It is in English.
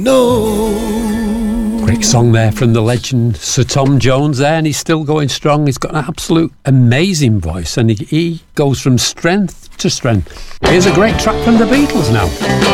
Great song there from the legend Sir Tom Jones there, and he's still going strong. He's got an absolute amazing voice, and he goes from strength to strength. Here's a great track from the Beatles now.